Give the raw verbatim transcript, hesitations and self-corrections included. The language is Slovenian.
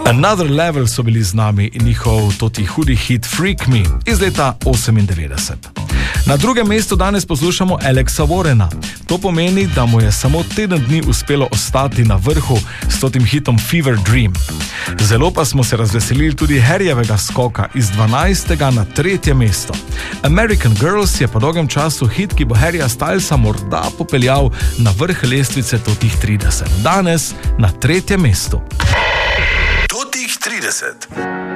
Another Level so bili z nami in njihov toti hudi hit Freak Me iz leta osemindevetdeset. Na drugem mestu danes poslušamo Alexa Warrena. To pomeni, da mu je samo teden dni uspelo ostati na vrhu s totim hitom Fever Dream. Zelo pa smo se razveselili tudi Harryjevega skoka iz dvanajstega na tretje mesto. American Girls je po dolgem času hit, ki bo Harryja Stylesa morda popeljal na vrh lestvice totih trideset. Danes na tretjem mestu. Totih trideset.